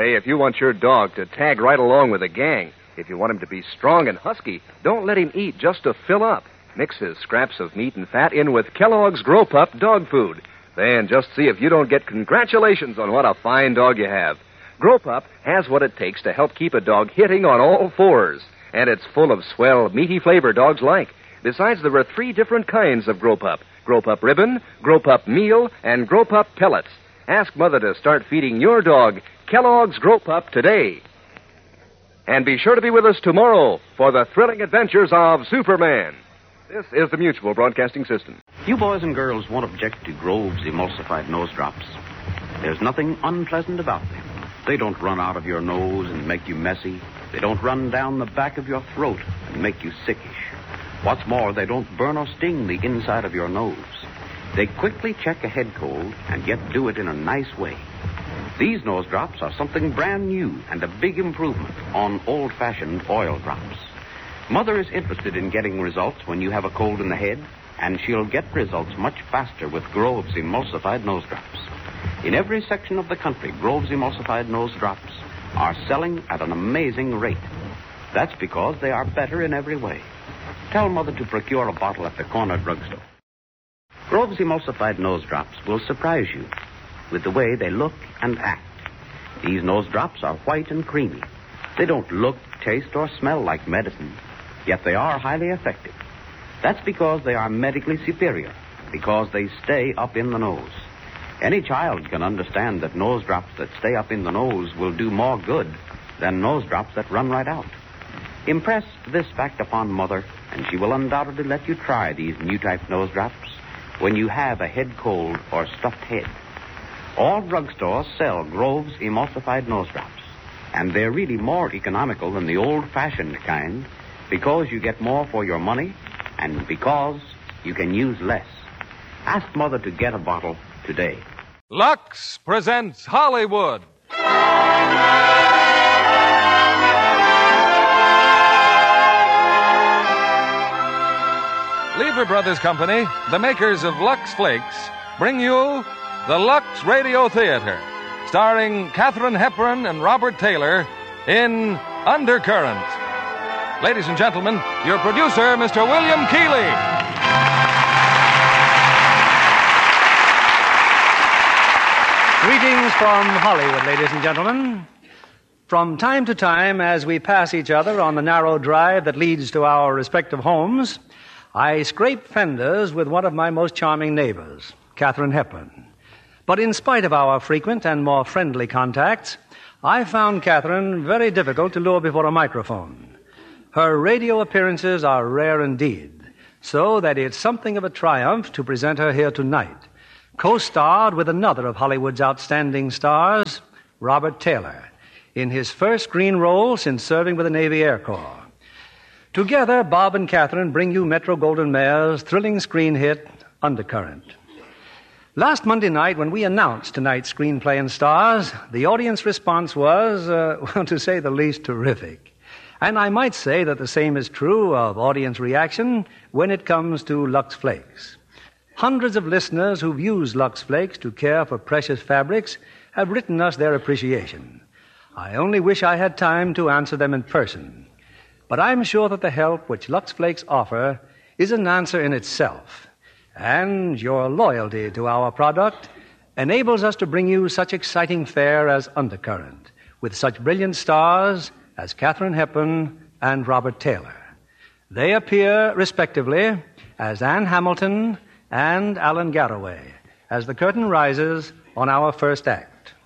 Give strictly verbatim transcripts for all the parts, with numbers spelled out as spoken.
Hey, if you want your dog to tag right along with the gang, if you want him to be strong and husky, don't let him eat just to fill up. Mix his scraps of meat and fat in with Kellogg's Grow Pup dog food. Then just see if you don't get congratulations on what a fine dog you have. Grow Pup has what it takes to help keep a dog hitting on all fours. And it's full of swell, meaty flavor dogs like. Besides, there are three different kinds of Grow Pup. Grow Pup Ribbon, Grow Pup Meal, and Grow Pup Pellets. Ask Mother to start feeding your dog Kellogg's Grow Pup today. And be sure to be with us tomorrow for the thrilling adventures of Superman. This is the Mutual Broadcasting System. You boys and girls won't object to Grove's emulsified nose drops. There's nothing unpleasant about them. They don't run out of your nose and make you messy. They don't run down the back of your throat and make you sickish. What's more, they don't burn or sting the inside of your nose. They quickly check a head cold and yet do it in a nice way. These nose drops are something brand new and a big improvement on old-fashioned oil drops. Mother is interested in getting results when you have a cold in the head, and she'll get results much faster with Grove's emulsified nose drops. In every section of the country, Grove's emulsified nose drops are selling at an amazing rate. That's because they are better in every way. Tell Mother to procure a bottle at the corner drugstore. Grove's emulsified nose drops will surprise you with the way they look and act. These nose drops are white and creamy. They don't look, taste, or smell like medicine, yet they are highly effective. That's because they are medically superior, because they stay up in the nose. Any child can understand that nose drops that stay up in the nose will do more good than nose drops that run right out. Impress this fact upon Mother, and she will undoubtedly let you try these new type nose drops when you have a head cold or stuffed head. All drugstores sell Grove's emulsified nose drops, and they're really more economical than the old-fashioned kind because you get more for your money and because you can use less. Ask Mother to get a bottle today. Lux presents Hollywood. Lever Brothers Company, the makers of Lux Flakes, bring you the Lux Radio Theater, starring Katharine Hepburn and Robert Taylor in Undercurrent. Ladies and gentlemen, your producer, Mister William Keighley. Greetings from Hollywood, ladies and gentlemen. From time to time, as we pass each other on the narrow drive that leads to our respective homes, I scrape fenders with one of my most charming neighbors, Katharine Hepburn. But in spite of our frequent and more friendly contacts, I found Katharine very difficult to lure before a microphone. Her radio appearances are rare indeed, so that it's something of a triumph to present her here tonight, co-starred with another of Hollywood's outstanding stars, Robert Taylor, in his first screen role since serving with the Navy Air Corps. Together, Bob and Katharine bring you Metro-Goldwyn-Mayer's thrilling screen hit, Undercurrent. Last Monday night, when we announced tonight's screenplay and stars, the audience response was, uh, well, to say the least, terrific. And I might say that the same is true of audience reaction when it comes to Lux Flakes. Hundreds of listeners who've used Lux Flakes to care for precious fabrics have written us their appreciation. I only wish I had time to answer them in person. But I'm sure that the help which Lux Flakes offer is an answer in itself. And your loyalty to our product enables us to bring you such exciting fare as Undercurrent, with such brilliant stars as Katharine Hepburn and Robert Taylor. They appear, respectively, as Anne Hamilton and Alan Garroway, as the curtain rises on our first act.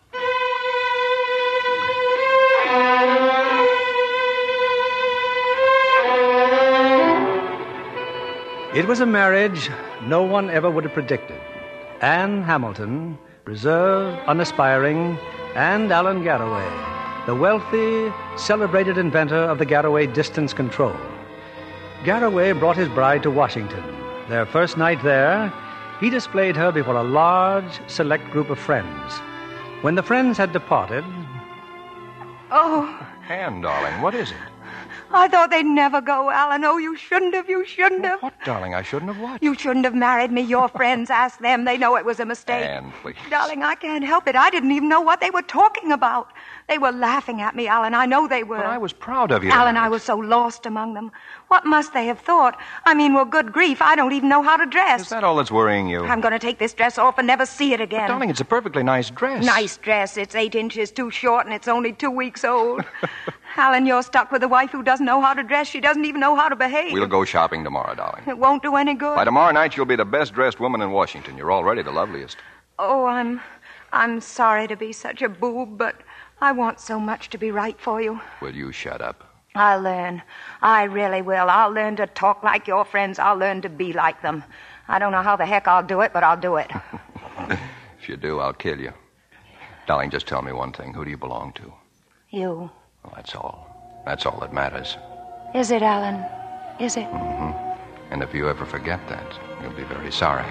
It was a marriage no one ever would have predicted. Anne Hamilton, reserved, unaspiring, and Alan Garroway, the wealthy, celebrated inventor of the Garroway distance control. Garroway brought his bride to Washington. Their first night there, he displayed her before a large, select group of friends. When the friends had departed... Oh. Anne, darling, what is it? I thought they'd never go, Alan. Oh, you shouldn't have. You shouldn't have. What, darling? I shouldn't have what? You shouldn't have married me. Your friends asked them. They know it was a mistake. Anne, please. Darling, I can't help it. I didn't even know what they were talking about. They were laughing at me, Alan. I know they were. But I was proud of you. Alan, I was so lost among them. What must they have thought? I mean, well, good grief, I don't even know how to dress. Is that all that's worrying you? I'm going to take this dress off and never see it again. But, darling, it's a perfectly nice dress. Nice dress. It's eight inches too short and it's only two weeks old. Alan, you're stuck with a wife who doesn't know how to dress. She doesn't even know how to behave. We'll go shopping tomorrow, darling. It won't do any good. By tomorrow night, you'll be the best-dressed woman in Washington. You're already the loveliest. Oh, I'm... I'm sorry to be such a boob, but I want so much to be right for you. Will you shut up? I'll learn. I really will. I'll learn to talk like your friends. I'll learn to be like them. I don't know how the heck I'll do it, but I'll do it. If you do, I'll kill you. Darling, just tell me one thing. Who do you belong to? You. Well, that's all. That's all that matters. Is it, Alan? Is it? Mm-hmm. And if you ever forget that, you'll be very sorry.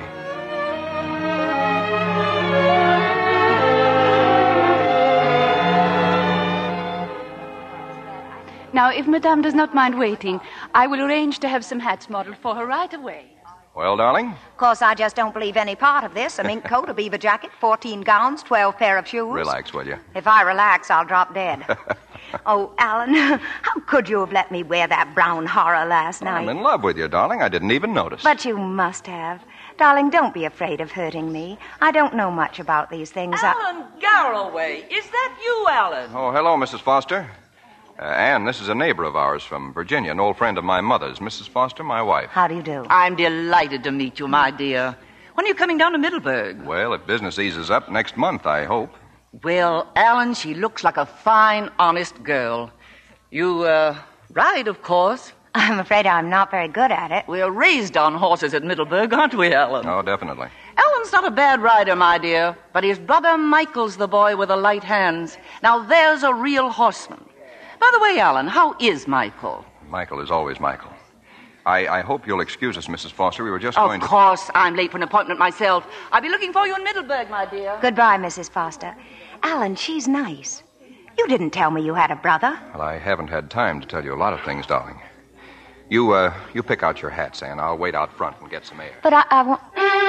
Now, if Madame does not mind waiting, I will arrange to have some hats modeled for her right away. Well, darling? Of course, I just don't believe any part of this. A mink coat, a beaver jacket, fourteen gowns, twelve pair of shoes. Relax, will you? If I relax, I'll drop dead. Oh, Alan, how could you have let me wear that brown horror last night? I'm in love with you, darling. I didn't even notice. But you must have. Darling, don't be afraid of hurting me. I don't know much about these things. Alan I... Garroway. Is that you, Alan? Oh, hello, Missus Foster. Uh, Anne, this is a neighbor of ours from Virginia, an old friend of my mother's. Missus Foster, my wife. How do you do? I'm delighted to meet you, my dear. When are you coming down to Middleburg? Well, if business eases up next month, I hope. Well, Alan, she looks like a fine, honest girl. You, uh, ride, of course. I'm afraid I'm not very good at it. We're raised on horses at Middleburg, aren't we, Alan? Oh, definitely. Alan's not a bad rider, my dear, but his brother Michael's the boy with the light hands. Now, there's a real horseman. By the way, Alan, how is Michael? Michael is always Michael. I, I hope you'll excuse us, Missus Foster. We were just of going to... Of course. I'm late for an appointment myself. I'll be looking for you in Middleburg, my dear. Goodbye, Missus Foster. Alan, she's nice. You didn't tell me you had a brother. Well, I haven't had time to tell you a lot of things, darling. You, uh, you pick out your hats, Anne. I'll wait out front and get some air. But I, I won't...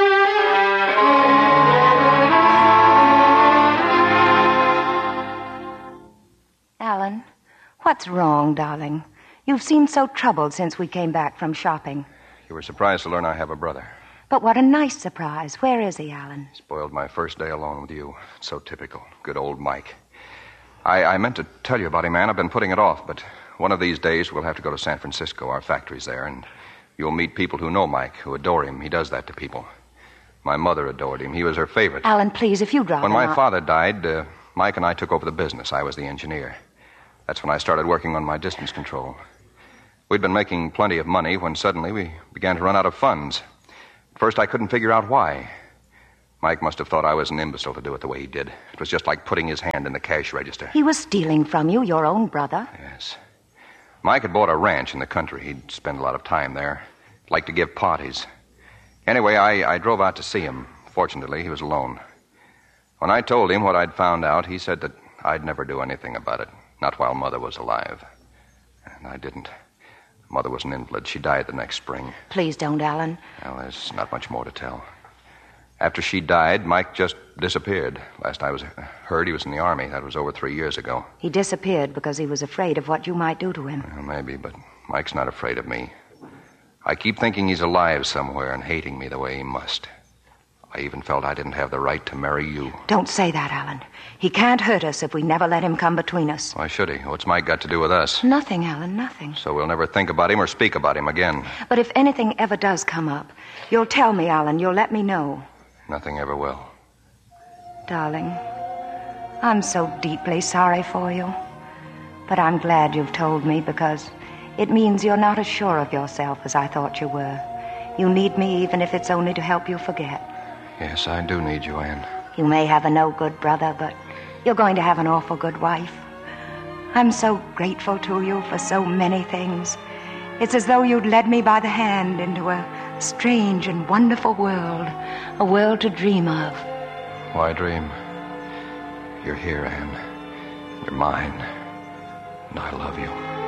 Alan... What's wrong, darling? You've seemed so troubled since we came back from shopping. You were surprised to learn I have a brother. But what a nice surprise. Where is he, Alan? Spoiled my first day alone with you. So typical. Good old Mike. I, I meant to tell you about him, Anne. I've been putting it off, but one of these days we'll have to go to San Francisco. Our factory's there, and you'll meet people who know Mike, who adore him. He does that to people. My mother adored him. He was her favorite. Alan, please, if you drop When him my out... father died, uh, Mike and I took over the business. I was the engineer. That's when I started working on my distance control. We'd been making plenty of money when suddenly we began to run out of funds. At first, I couldn't figure out why. Mike must have thought I was an imbecile to do it the way he did. It was just like putting his hand in the cash register. He was stealing from you, your own brother. Yes. Mike had bought a ranch in the country. He'd spend a lot of time there. Liked to give parties. Anyway, I, I drove out to see him. Fortunately, he was alone. When I told him what I'd found out, he said that I'd never do anything about it. Not while Mother was alive. And I didn't. Mother was an invalid. She died the next spring. Please don't, Alan. Well, there's not much more to tell. After she died, Mike just disappeared. Last I was heard, he was in the Army. That was over three years ago. He disappeared because he was afraid of what you might do to him. Well, maybe, but Mike's not afraid of me. I keep thinking he's alive somewhere and hating me the way he must. I even felt I didn't have the right to marry you. Don't say that, Alan. He can't hurt us if we never let him come between us. Why should he? What's Mike got to do with us? Nothing, Alan, nothing. So we'll never think about him or speak about him again. But if anything ever does come up, you'll tell me, Alan. You'll let me know. Nothing ever will. Darling, I'm so deeply sorry for you. But I'm glad you've told me because it means you're not as sure of yourself as I thought you were. You need me even if it's only to help you forget. Yes, I do need you, Anne. You may have a no-good brother, but you're going to have an awful good wife. I'm so grateful to you for so many things. It's as though you'd led me by the hand into a strange and wonderful world, a world to dream of. Why dream? You're here, Anne. You're mine. And I love you.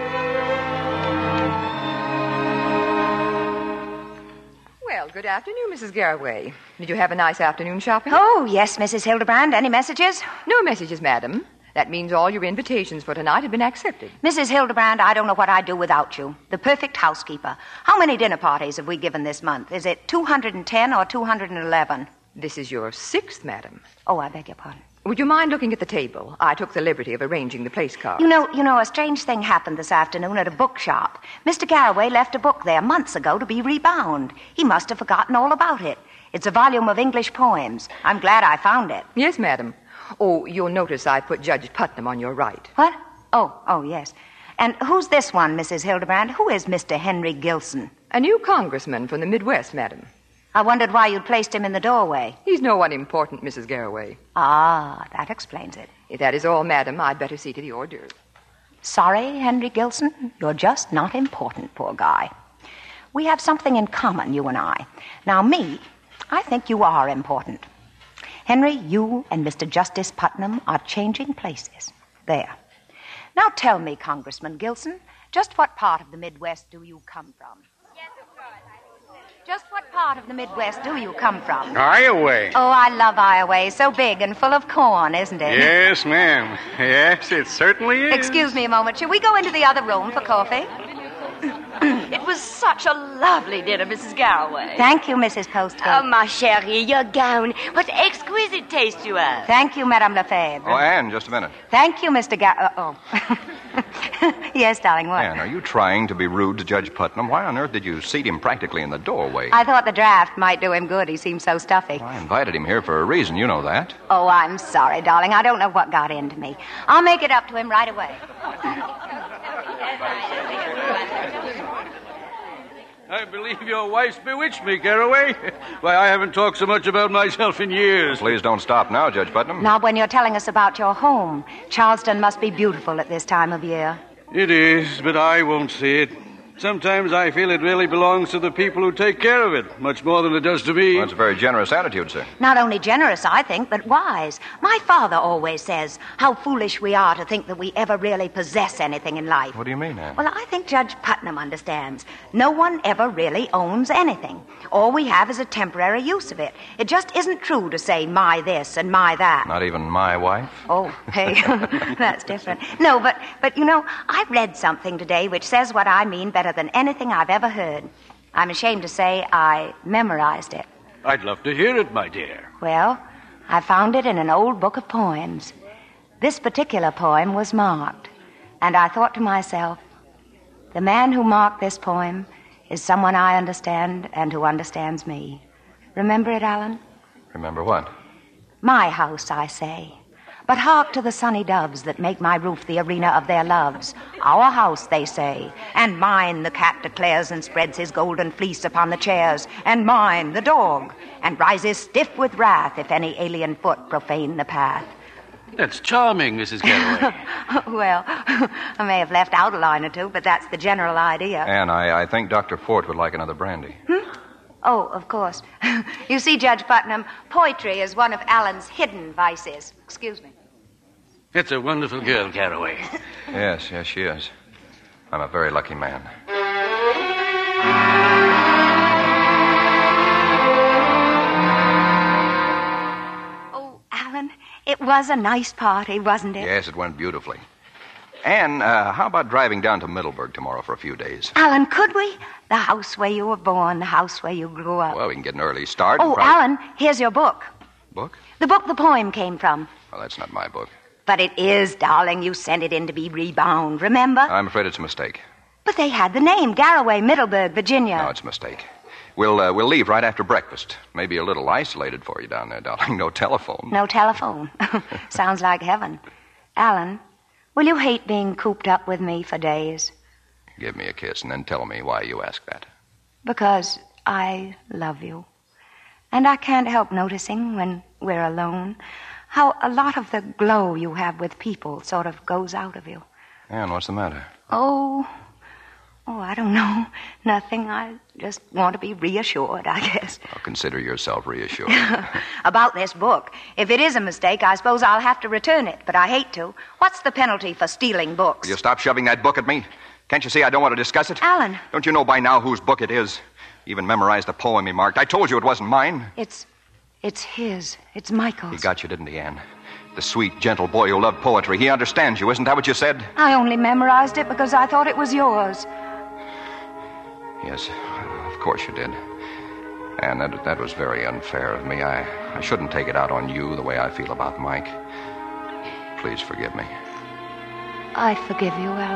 Well, good afternoon, Missus Garraway. Did you have a nice afternoon shopping? Oh, yes, Missus Hildebrand. Any messages? No messages, madam. That means all your invitations for tonight have been accepted. Missus Hildebrand, I don't know what I'd do without you. The perfect housekeeper. How many dinner parties have we given this month? Is it two hundred ten or two hundred eleven? This is your sixth, madam. Oh, I beg your pardon. Would you mind looking at the table? I took the liberty of arranging the place cards. You know, you know, a strange thing happened this afternoon at a bookshop. Mister Garraway left a book there months ago to be rebound. He must have forgotten all about it. It's a volume of English poems. I'm glad I found it. Yes, madam. Oh, you'll notice I put Judge Putnam on your right. What? Oh, oh, yes. And who's this one, Missus Hildebrand? Who is Mister Henry Gilson? A new congressman from the Midwest, madam. I wondered why you'd placed him in the doorway. He's no one important, Missus Garraway. Ah, that explains it. If that is all, madam, I'd better see to the hors d'oeuvres. Sorry, Henry Gilson. You're just not important, poor guy. We have something in common, you and I. Now, me, I think you are important. Henry, you and Mister Justice Putnam are changing places. There. Now tell me, Congressman Gilson, just what part of the Midwest do you come from? Just what part of the Midwest do you come from? Iowa. Oh, I love Iowa. So big and full of corn, isn't it? Yes, ma'am. Yes, it certainly is. Excuse me a moment. Shall we go into the other room for coffee? It was such a lovely dinner, Missus Garraway. Thank you, Missus Postgate. Oh, ma chérie, your gown. What exquisite taste you have. Thank you, Madame Lefebvre. Oh, Anne, just a minute. Thank you, Mister Gar... Uh, oh. Yes, darling, what? Anne, are you trying to be rude to Judge Putnam? Why on earth did you seat him practically in the doorway? I thought the draft might do him good. He seemed so stuffy. I invited him here for a reason. You know that. Oh, I'm sorry, darling. I don't know what got into me. I'll make it up to him right away. I believe your wife's bewitched me, Garraway. Why, I haven't talked so much about myself in years. Please don't stop now, Judge Putnam. Now, when you're telling us about your home, Charleston must be beautiful at this time of year. It is, but I won't say it. Sometimes I feel it really belongs to the people who take care of it, much more than it does to me. Well, that's a very generous attitude, sir. Not only generous, I think, but wise. My father always says how foolish we are to think that we ever really possess anything in life. What do you mean, Anne? Well, I think Judge Putnam understands. No one ever really owns anything. All we have is a temporary use of it. It just isn't true to say my this and my that. Not even my wife? Oh, hey, that's different. No, but, but, you know, I read something today which says what I mean better than anything I've ever heard. I'm ashamed to say I memorized it. I'd love to hear it, my dear. Well, I found it in an old book of poems. This particular poem was marked, and I thought to myself, the man who marked this poem is someone I understand and who understands me. Remember it, Alan? Remember what? My house, I say. But hark to the sunny doves that make my roof the arena of their loves. Our house, they say, and mine, the cat declares and spreads his golden fleece upon the chairs, and mine, the dog, and rises stiff with wrath if any alien foot profane the path. That's charming, Missus Garraway. Well, I may have left out a line or two, but that's the general idea. Anne, I, I think Doctor Fort would like another brandy. Hmm? Oh, of course. You see, Judge Putnam, poetry is one of Alan's hidden vices. Excuse me. It's a wonderful girl, Garraway. Yes, yes, she is. I'm a very lucky man. Oh, Alan, it was a nice party, wasn't it? Yes, it went beautifully. Anne, uh, how about driving down to Middleburg tomorrow for a few days? Alan, could we? The house where you were born, the house where you grew up. Well, we can get an early start. Oh, probably... Alan, here's your book. Book? The book the poem came from. Well, that's not my book. But it is, darling. You sent it in to be rebound, remember? I'm afraid it's a mistake. But they had the name, Garraway, Middleburg, Virginia. No, it's a mistake. We'll, uh, we'll leave right after breakfast. Maybe a little isolated for you down there, darling. No telephone. No telephone. Sounds like heaven. Alan, will you hate being cooped up with me for days? Give me a kiss and then tell me why you ask that. Because I love you. And I can't help noticing when we're alone how a lot of the glow you have with people sort of goes out of you. Anne, what's the matter? Oh, oh, I don't know. Nothing. I just want to be reassured, I guess. Well, consider yourself reassured. About this book. If it is a mistake, I suppose I'll have to return it, but I hate to. What's the penalty for stealing books? Will you stop shoving that book at me? Can't you see I don't want to discuss it? Alan. Don't you know by now whose book it is? Even memorized the poem he marked. I told you it wasn't mine. It's... it's his. It's Michael's. He got you, didn't he, Anne? The sweet, gentle boy who loved poetry. He understands you. Isn't that what you said? I only memorized it because I thought it was yours. Yes, of course you did. And that, that was very unfair of me. I, I shouldn't take it out on you the way I feel about Mike. Please forgive me. I forgive you, Alan.